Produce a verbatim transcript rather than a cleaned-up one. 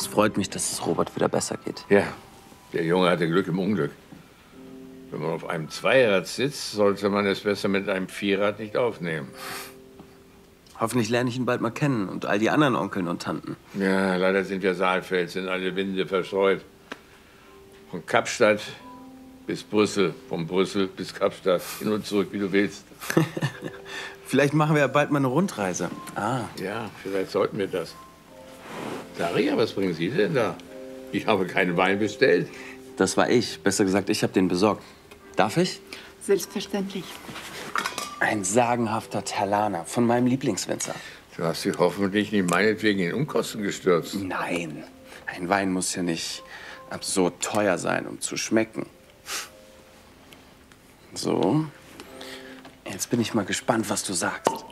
Es freut mich, dass es Robert wieder besser geht. Ja, der Junge hatte Glück im Unglück. Wenn man auf einem Zweirad sitzt, sollte man es besser mit einem Vierrad nicht aufnehmen. Hoffentlich lerne ich ihn bald mal kennen und all die anderen Onkeln und Tanten. Ja, leider sind wir Saalfelds in alle Winde verstreut. Von Kapstadt bis Brüssel, von Brüssel bis Kapstadt, hin und zurück, wie du willst. Vielleicht machen wir ja bald mal eine Rundreise. Ah. Ja, vielleicht sollten wir das. Daria, was bringen Sie denn da? Ich habe keinen Wein bestellt. Das war ich. Besser gesagt, ich habe den besorgt. Darf ich? Selbstverständlich. Ein sagenhafter Terlaner von meinem Lieblingswinzer. Du hast dich hoffentlich nicht meinetwegen in Unkosten gestürzt. Nein, ein Wein muss ja nicht absurd teuer sein, um zu schmecken. So, jetzt bin ich mal gespannt, was du sagst.